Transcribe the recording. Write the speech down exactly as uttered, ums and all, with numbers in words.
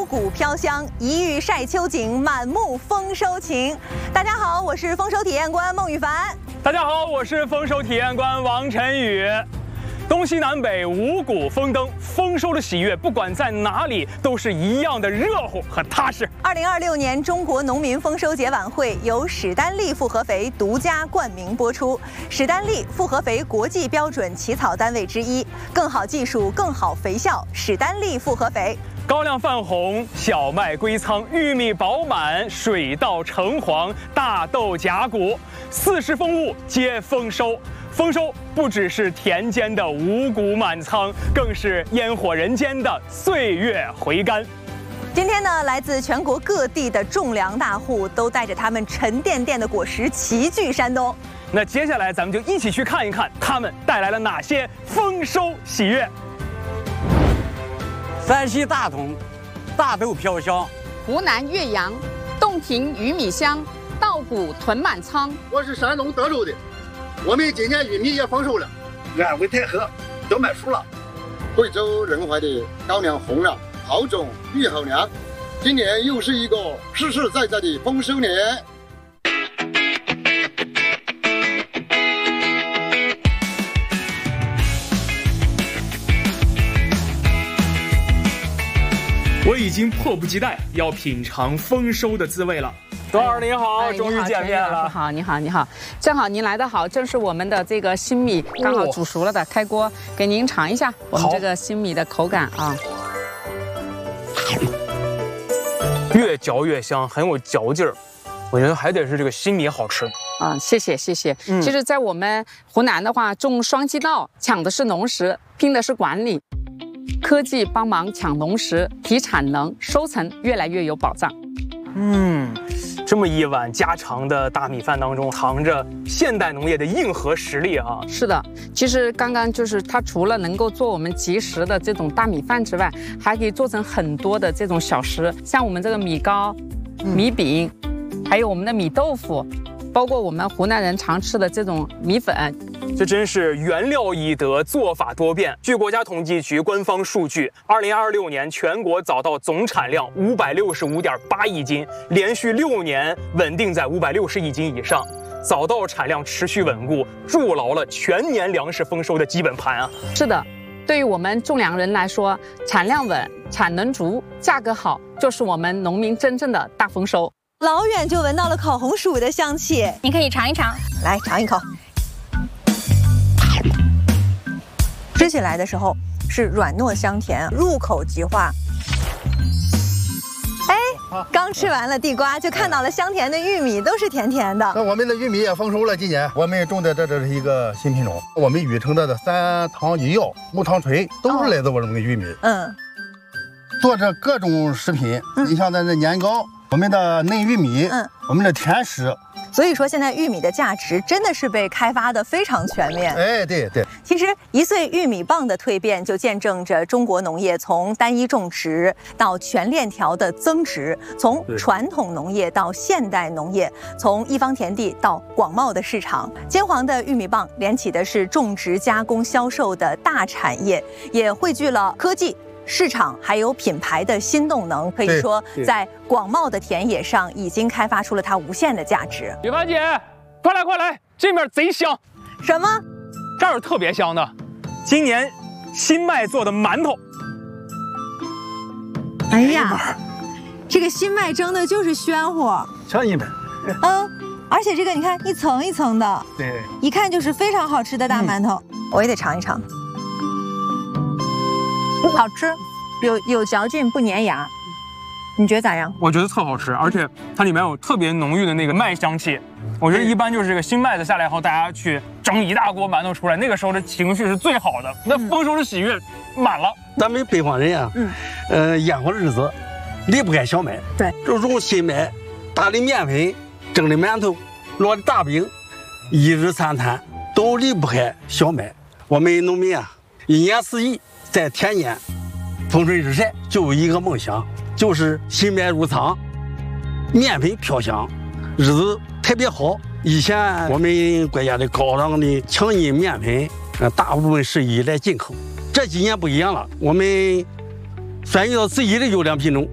谷飘香，一遇晒秋景，满目丰收情。大家好，我是丰收体验官孟羽凡。 大家好，我是丰收体验官王晨宇。东西南北五谷丰登，丰收的喜悦，不管在哪里，都是一样的热乎和踏实。 二零二六年中国农民丰收节晚会由史丹利复合肥独家冠名播出。史丹利复合肥国际标准起草单位之一，更好技术，更好肥效，史丹利复合肥。 高粱泛红，小麦归仓，玉米饱满，水稻橙黄，大豆荚谷，四时风物皆丰收。丰收不只是田间的五谷满仓，更是烟火人间的岁月回甘。 今天呢，来自全国各地的种粮大户都带着他们沉甸甸的果实齐聚山东。 那接下来咱们就一起去看一看他们带来了哪些丰收喜悦。 山西大同，大豆飘香； 湖南岳阳，洞庭玉米香，稻谷囤满仓。 我是山东德州的，我们今年玉米也丰收了。 安徽太和都卖熟了。 贵州仁怀的高粱红了，好种育好粮。今年又是一个实实在在的丰收年。 我已经迫不及待要品尝丰收的滋味了。多少您好，哎、终于见面了。 好，你好，你好，正好您来得好，正是我们的这个新米刚好煮熟了的，开锅给您尝一下我们这个新米的口感啊。 越嚼越香，很有嚼劲儿。我觉得还得是这个新米好吃。 啊，谢谢谢谢。嗯、其实，在我们湖南的话，种双季稻，抢的是农时，拼的是管理。科技帮忙抢农时，提产能，收成越来越有保障。 嗯，这么一碗家常的大米饭当中，藏着现代农业的硬核实力啊！ 是的，其实刚刚就是它除了能够做我们即食的这种大米饭之外，还可以做成很多的这种小食，像我们这个米糕、米饼，嗯、还有我们的米豆腐，包括我们湖南人常吃的这种米粉。 这真是原料易得，做法多变。据国家统计局官方数据，二零二六年全国早稻总产量五百六十五点八亿斤，连续六年稳定在五百六十亿斤以上。早稻产量持续稳固，筑牢了全年粮食丰收的基本盘啊！ 是的，对于我们种粮人来说，产量稳、产能足、价格好，就是我们农民真正的大丰收。 老远就闻到了烤红薯的香气， 你可以尝一尝， 来尝一口。吃起来的时候是软糯香甜，入口即化。哎，刚吃完了地瓜，就看到了香甜的玉米，都是甜甜的。 那我们的玉米也丰收了，今年我们种的这这是一个新品种，我们禹城的的三糖一药、木糖醇都是来自我们的玉米。嗯，做着各种食品，嗯、你像咱的年糕，我们的嫩玉米，嗯，我们的甜食。 所以说，现在玉米的价值真的是被开发的非常全面。 哎，对对。 其实一岁玉米棒的蜕变，就见证着中国农业从单一种植到全链条的增值，从传统农业到现代农业，从一方田地到广袤的市场。金黄的玉米棒连起的是种植、加工、销售的大产业，也汇聚了科技、市场还有品牌的新动能，可以说在广袤的田野上已经开发出了它无限的价值。 雨凡姐，快来快来，这面贼香！ 什么？ 这儿有特别香的，今年新麦做的馒头。 哎呀，这个新麦蒸的就是暄乎， 尝一碗。 嗯，而且这个你看一层一层的， 对， 一看就是非常好吃的大馒头。嗯、我也得尝一尝。好吃，有有嚼劲，不粘牙。你觉得咋样？ 我觉得特好吃，而且它里面有特别浓郁的那个麦香气。我觉得一般就是这个新麦子下来后，大家去蒸一大锅馒头出来，那个时候的情绪是最好的，那丰收的喜悦满了。 咱们北方人啊，嗯，呃，烟火日子离不开小麦， 对， 就用新麦打的面粉、蒸的馒头、烙的大饼，一日三餐都离不开小麦。我们农民啊，一年四季在田间风吹日晒，就有一个梦想，就是新麦入仓，面粉飘香，日子特别好。以前我们国家的高档的强筋面粉，呃，大部分是依赖进口。这几年不一样了，我们选用自己的优良品种，